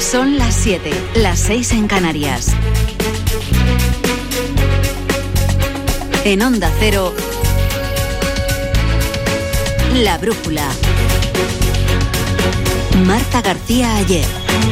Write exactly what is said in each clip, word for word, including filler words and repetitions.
Son las siete, las seis en Canarias. En Onda Cero, La Brújula. Marta García Ayer.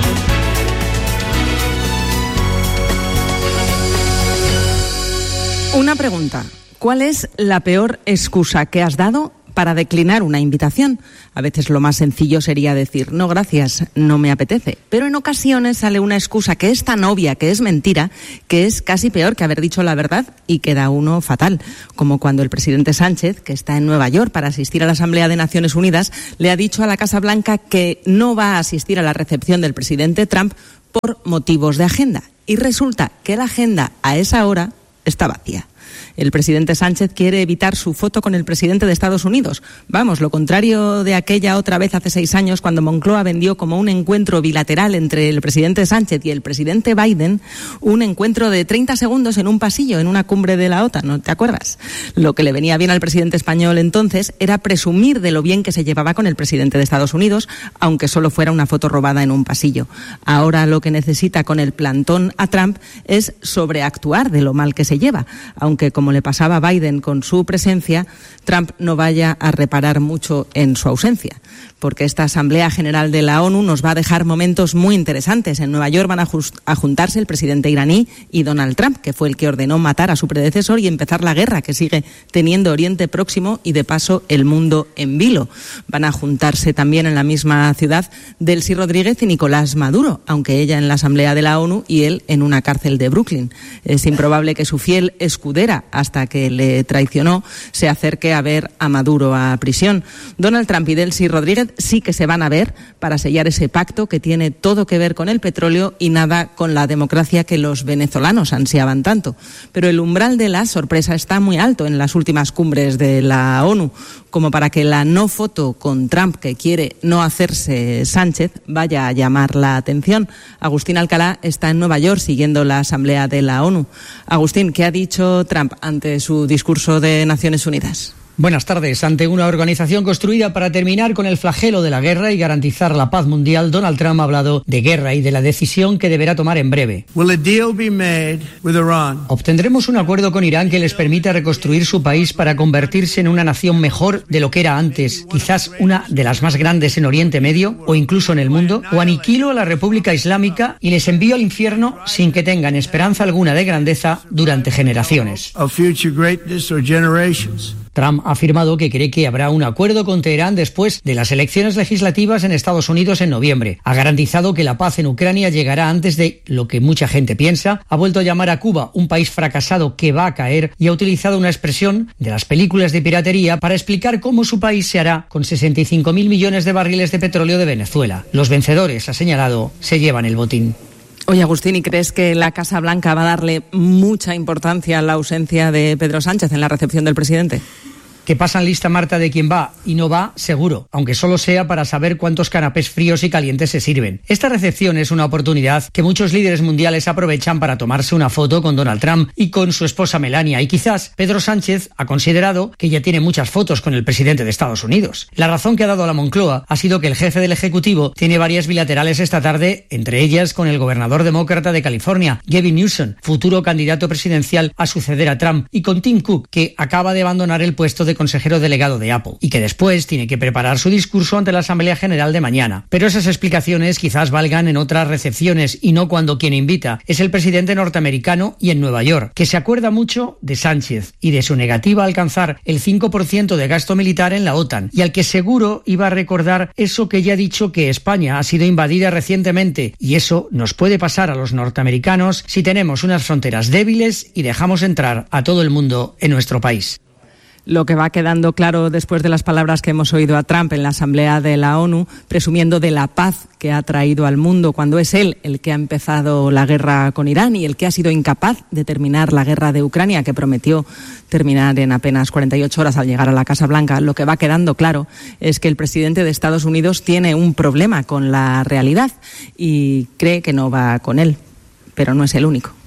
Una pregunta. ¿Cuál es la peor excusa que has dado para declinar una invitación? A veces lo más sencillo sería decir, no gracias, no me apetece. Pero en ocasiones sale una excusa que es tan obvia, que es mentira, que es casi peor que haber dicho la verdad y queda uno fatal. Como cuando el presidente Sánchez, que está en Nueva York para asistir a la Asamblea de Naciones Unidas, le ha dicho a la Casa Blanca que no va a asistir a la recepción del presidente Trump por motivos de agenda. Y resulta que la agenda a esa hora está vacía. El presidente Sánchez quiere evitar su foto con el presidente de Estados Unidos. Vamos, lo contrario de aquella otra vez hace seis años cuando Moncloa vendió como un encuentro bilateral entre el presidente Sánchez y el presidente Biden un encuentro de treinta segundos en un pasillo, en una cumbre de la OTAN, ¿no te acuerdas? Lo que le venía bien al presidente español entonces era presumir de lo bien que se llevaba con el presidente de Estados Unidos, aunque solo fuera una foto robada en un pasillo. Ahora lo que necesita con el plantón a Trump es sobreactuar de lo mal que se lleva, aunque como le pasaba a Biden con su presencia, Trump no vaya a reparar mucho en su ausencia, porque esta Asamblea General de la ONU nos va a dejar momentos muy interesantes. En Nueva York van a, just, a juntarse el presidente iraní y Donald Trump, que fue el que ordenó matar a su predecesor y empezar la guerra que sigue teniendo Oriente Próximo y, de paso, el mundo en vilo. Van a juntarse también en la misma ciudad Delcy Rodríguez y Nicolás Maduro, aunque ella en la Asamblea de la ONU y él en una cárcel de Brooklyn. Es improbable que su fiel escudera, hasta que le traicionó, se acerque a ver a Maduro a prisión. Donald Trump y Delcy Rodríguez sí que se van a ver para sellar ese pacto que tiene todo que ver con el petróleo y nada con la democracia que los venezolanos ansiaban tanto. Pero el umbral de la sorpresa está muy alto en las últimas cumbres de la ONU, como para que la no foto con Trump que quiere no hacerse Sánchez vaya a llamar la atención. Agustín Alcalá está en Nueva York siguiendo la Asamblea de la ONU. Agustín, ¿qué ha dicho Trump ante su discurso de Naciones Unidas? Buenas tardes. Ante una organización construida para terminar con el flagelo de la guerra y garantizar la paz mundial, Donald Trump ha hablado de guerra y de la decisión que deberá tomar en breve. Will a deal be made with Iran? ¿Obtendremos un acuerdo con Irán que les permita reconstruir su país para convertirse en una nación mejor de lo que era antes, quizás una de las más grandes en Oriente Medio o incluso en el mundo? ¿O aniquilo a la República Islámica y les envío al infierno sin que tengan esperanza alguna de grandeza durante generaciones? Of future greatness or generations. Trump ha afirmado que cree que habrá un acuerdo con Teherán después de las elecciones legislativas en Estados Unidos en noviembre. Ha garantizado que la paz en Ucrania llegará antes de lo que mucha gente piensa. Ha vuelto a llamar a Cuba un país fracasado que va a caer y ha utilizado una expresión de las películas de piratería para explicar cómo su país se hará con sesenta y cinco mil millones de barriles de petróleo de Venezuela. Los vencedores, ha señalado, se llevan el botín. Oye, Agustín, ¿y crees que la Casa Blanca va a darle mucha importancia a la ausencia de Pedro Sánchez en la recepción del presidente? Que pasan lista, Marta, de quién va, y no va, seguro, aunque solo sea para saber cuántos canapés fríos y calientes se sirven. Esta recepción es una oportunidad que muchos líderes mundiales aprovechan para tomarse una foto con Donald Trump y con su esposa Melania, y quizás Pedro Sánchez ha considerado que ya tiene muchas fotos con el presidente de Estados Unidos. La razón que ha dado a la Moncloa ha sido que el jefe del Ejecutivo tiene varias bilaterales esta tarde, entre ellas con el gobernador demócrata de California, Gavin Newsom, futuro candidato presidencial a suceder a Trump, y con Tim Cook, que acaba de abandonar el puesto de consejero delegado de Apple y que después tiene que preparar su discurso ante la Asamblea General de mañana. Pero esas explicaciones quizás valgan en otras recepciones y no cuando quien invita es el presidente norteamericano y en Nueva York, que se acuerda mucho de Sánchez y de su negativa a alcanzar el cinco por ciento de gasto militar en la OTAN, y al que seguro iba a recordar eso que ya ha dicho, que España ha sido invadida recientemente, y eso nos puede pasar a los norteamericanos si tenemos unas fronteras débiles y dejamos entrar a todo el mundo en nuestro país. Lo que va quedando claro después de las palabras que hemos oído a Trump en la Asamblea de la ONU, presumiendo de la paz que ha traído al mundo, cuando es él el que ha empezado la guerra con Irán y el que ha sido incapaz de terminar la guerra de Ucrania, que prometió terminar en apenas cuarenta y ocho horas al llegar a la Casa Blanca. Lo que va quedando claro es que el presidente de Estados Unidos tiene un problema con la realidad y cree que no va con él, pero no es el único.